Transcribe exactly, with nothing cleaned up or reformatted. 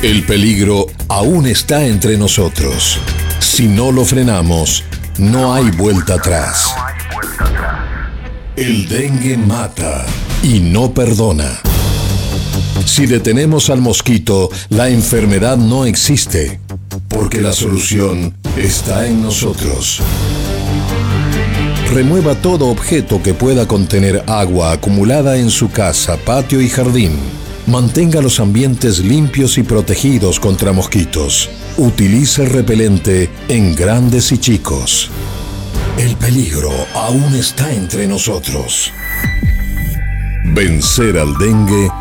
El peligro aún está entre nosotros. Si no lo frenamos, no hay vuelta atrás. El dengue mata y no perdona. Si detenemos al mosquito, la enfermedad no existe, porque la solución está en nosotros. Remueva todo objeto que pueda contener agua acumulada en su casa, patio y jardín. Mantenga los ambientes limpios y protegidos contra mosquitos. Utilice repelente en grandes y chicos. El peligro aún está entre nosotros. Vencer al dengue